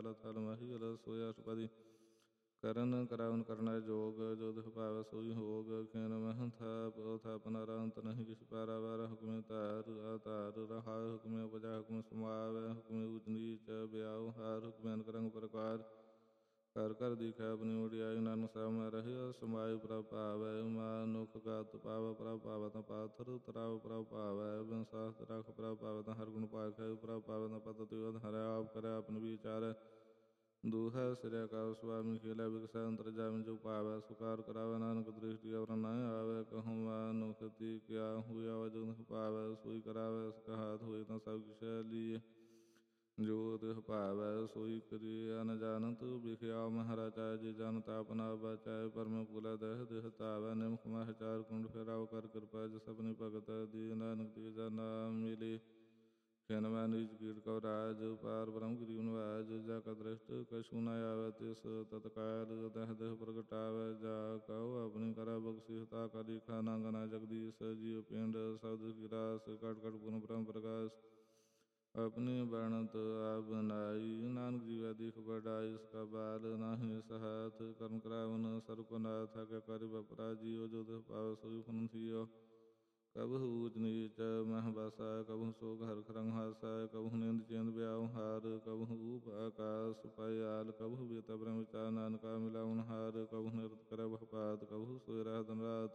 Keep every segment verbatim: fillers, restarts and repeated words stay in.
ਕਾਲ ਥਲ ਮਹੀ ਅਲ ਸੋਇਆ ਅਸ਼ਟਪਦੀ ਕਰਨ ਕਰਾਉਨ ਕਰਨਾ ਜੋਗ ਜੋ ਦਿਖ ਪਾਵੈ ਸੋਈ ਹੋਗ ਖੇਨ ਮਹ ਥਾਪ ਥਾਪਨ ਅਰੰਤ ਨਹੀਂ ਕਿਛ ਪਾਰਾਵਾਰ ਹੁਕਮੇ ਧਾਰ ਆਧਾਰ ਰਹਾਉ ਹੁਕਮੇ ਉਪਜਾ ਹੁਕਮ ਸਮਾਵੈ ਹੁਕਮੇ ਊਚ ਨੀਚ ਬਿਆਉ ਹਾਰ ਹੁਕਮੇ ਅਨਕ ਰੰਗ ਪ੍ਰਕਾਰ ਕਰ ਕਰ ਦਿਖੈ ਆਪਣੀ ਉਡਿਆਈ ਨਾਨਕ ਸਾਹਿਬ ਮੈਂ ਰਹਿ ਸਮਾਇ ਪ੍ਰਭ ਭਾਵੈ ਮਾਨੁਖ ਗਤ ਪਾਵੈ ਪ੍ਰਭ ਭਾਵੈ ਤਾਂ ਪਾਥਰ ਤਰਾਵ ਪ੍ਰਭ ਭਾਵੈ ਬਿਨ ਸਾਸਤ ਰਖ ਪ੍ਰਭ ਭਾਵੈ ਤਾਂ ਹਰ ਗੁਣ ਪਾਖੈ ਪ੍ਰਭ ਭਾਵੈ ਤਾਂ ਪਤ ਤਿਵ ਹਰਿ ਆਪ ਕਰੈ ਆਪਨ ਵਿਚਾਰੈ ਦੂਹੈ ਸਿਰਿਆ ਕਾ ਸੁਆਮੀ ਖੇਲਾ ਵਿਗਸੈ ਅੰਤਰ ਜਾਮਿ ਜੋ ਪਾਵੈ ਸੁਕਾਰ ਕਰਾਵੈ ਨਾਨਕ ਦ੍ਰਿਸ਼ਟੀ ਅਵਰ ਨ ਆਵੈ ਕਹੂੰ ਮਾਨੁਖ ਤੀ ਕਿਆ ਹੋਇਆ ਜੋ ਦਿਖ ਪਾਵੈ ਸੋਈ ਕਰਾਵੈ ਇਸ ਕਹਾਤ ਹੋਏ ਤਾਂ ਸਭ ਕਿਛ ਲੀਏ ਜੋ ਦਿਖ ਭਾਵੈ ਸੋਈ ਕਰੀਏ ਨ ਜਾਣਤ ਵਿਖਿਆ ਮਹਾਰਾਜਾ ਜੇ ਜਨ ਤਾਪਨਾ ਬਚਾਏ ਪਰਮ ਪੁਲਾ ਦਹਿ ਦਿਖ ਤਾਵੈ ਨਿਮਖ ਮਹਿ ਚਾਰ ਕੁੰਡ ਫੇਰਾਵ ਕਰ ਕਿਰਪਾ ਜਿਸ ਆਪਣੀ ਭਗਤ ਦੀ ਨਾਨਕ ਦੀ ਜਨ ਮਿਲੇ ਖਿਨ ਮੈਂ ਨੀਚ ਕੀਟ ਕਉ ਰਾਜ ਪਾਰ ਬ੍ਰਹਮ ਗਿਰੀ ਨਿਵਾਜ ਜਾ ਕਾ ਦ੍ਰਿਸ਼ਟ ਕਛੂ ਨ ਆਵੈ ਤਿਸ ਤਤਕਾਲ ਦਹਿ ਦਹਿ ਪ੍ਰਗਟਾਵੈ ਜਾ ਕਉ ਆਪਣੀ ਕਰਾ ਬਖਸ਼ਿਸ਼ ਤਾ ਕਾ ਲੀਖਾ ਨਾਂਗਨਾ ਜਗਦੀਸ਼ ਜੀਵ ਪਿੰਡ ਸ਼ਬਦ ਕੀ ਰਾਸ ਕਟ ਕਟ ਪੁਨ ਬ੍ਰਹਮ ਪ੍ਰਕਾਸ਼ ਆਪਣੀ ਬਣਤ ਆਪ ਬਨਾਈ ਨਾਨਕ ਜੀਵੈ ਦੇਖ ਬੜਾਈ ਇਸ ਕਾ ਬਾਲ ਨਾਹਿ ਸਹਾਤ ਕਰਮ ਕਰਾਵਨ ਸਰਬ ਕੋ ਨਾਥ ਆਗਿਆ ਕਰਿ ਬਪਰਾ ਜੀਉ ਜੋ ਦਿਖ ਪਾਵੈ ਸੋਈ ਫੁਨ ਥੀਓ ਕਬਹੁ ਊਚ ਨੀਚ ਮਹਿ ਬਸੈ ਕਬਹੁ ਸੋਗ ਹਰਖ ਰੰਗ ਹਾਸੈ ਕਬਹੁ ਨਿੰਦ ਚਿੰਦ ਬਿਆਉ ਹਾਰ ਕਬਹੁ ਊਪ ਆਕਾਸ ਪਾਇਆਲ ਕਬਹੁ ਬੇਤਾ ਬ੍ਰਹਮ ਵਿਚਾਰ ਨਾਨਕਾ ਮਿਲਾਉਣ ਹਾਰ ਕਬਹੁ ਨਿਰਤ ਕਰੈ ਬਹੁ ਪਾਤ ਕਬਹੁ ਸੋਇ ਰਹਿ ਦਿਨ ਰਾਤ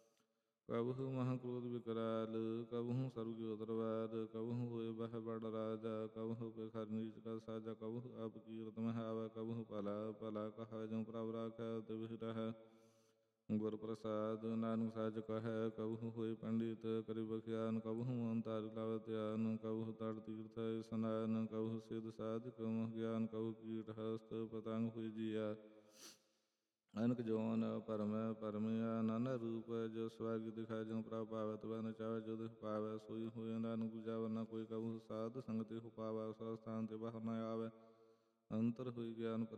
ਕਬਹੁ ਮਹਾ ਕ੍ਰੋਧ ਵਿਕਰਾਲ ਕਬਹੁ ਸਰਬ ਕੀ ਉਤਰਵਾਰ ਕਬਹੁ ਹੋਏ ਬਹਿ ਬੜ ਰਾਜਾ ਕਬਹੁ ਬਿਖਰ ਨੀਚ ਕਾ ਸਾਜਾ ਕਬਹੁ ਆਪ ਕੀਰਤ ਮਹਿ ਆਵੈ ਕਬਹੁ ਭਲਾ ਭਲਾ ਕਹਾ ਜੋ ਪ੍ਰਭ ਰਾਖੈ ਤਿਵਹਿ ਰਹੈ ਗੁਰ ਪ੍ਰਸਾਦ ਨਾਨਕ ਸਾਜ ਕਹੈ ਕਬਹੁ ਹੋਏ ਪੰਡਿਤ ਕਰਿ ਬਖਿਆਨ ਕਬਹੁ ਅੰਤਰਿ ਲਾਵੈ ਧਿਆਨ ਕਬਹੁ ਤੜ ਤੀਰਥ ਇਸਨਾਨ ਕਬਹੁ ਸਿਧ ਸਾਧਿਕ ਮਹ ਗਿਆਨ ਕਬਹੁ ਕੀਟ ਹਸਤ ਪਤੰਗ ਹੋਈ ਜੀਆ ਅਨਕ ਜੋਨ ਪਰਮੈ ਪਰਮਿਆ ਨਾਨਾ ਰੂਪ ਜੋ ਸਵਰਗ ਦਿਖਾਇ ਜੋ ਪ੍ਰਭ ਭਾਵੈ ਤਵੈ ਨ ਚਾਵੈ ਜੋ ਦਿਖ ਪਾਵੈ ਸੋਈ ਹੋਇ ਨਾਨਕ ਬੁਝਾਵੈ ਨਾ ਕੋਈ ਕਬਹੁ ਸਾਧ ਸੰਗਤਿ ਹੋ ਪਾਵੈ ਸਸਥਾਨ ਤੇ ਬਾਹਰ ਨ ਆਵੈ ਅੰਤਰ ਹੋਈ ਗਿਆਨ